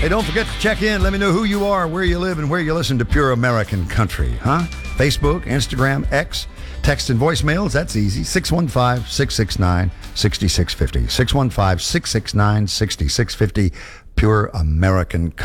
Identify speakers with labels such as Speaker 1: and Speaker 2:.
Speaker 1: Hey, don't forget to check in. Let me know who you are, where you live, and where you listen to Pure American Country, huh? Facebook, Instagram, X, text and voicemails. That's easy. 615-669-6650. 615-669-6650. Pure American Country.